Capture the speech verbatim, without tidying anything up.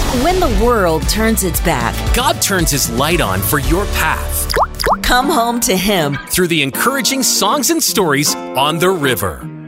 When the world turns its back, God turns His light on for your path come home to Him through the encouraging songs and stories on the river.